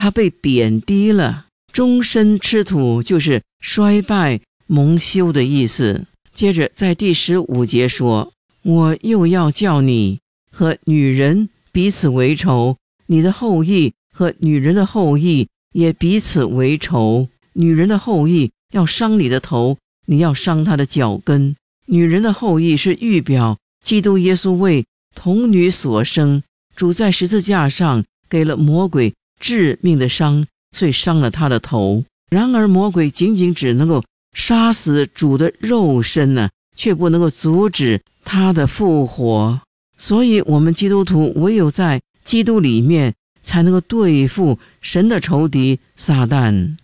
他被贬低了，终身吃土就是衰败蒙羞的意思。接着在第15节说，我又要叫你和女人彼此为仇，你的后裔和女人的后裔也彼此为仇。女人的后裔要伤你的头，你要伤她的脚跟。女人的后裔是预表基督耶稣为童女所生，主在十字架上给了魔鬼致命的伤，所以伤了他的头。然而魔鬼仅仅只能够杀死主的肉身呢，却不能够阻止他的复活。所以我们基督徒唯有在基督里面才能够对付神的仇敌撒旦。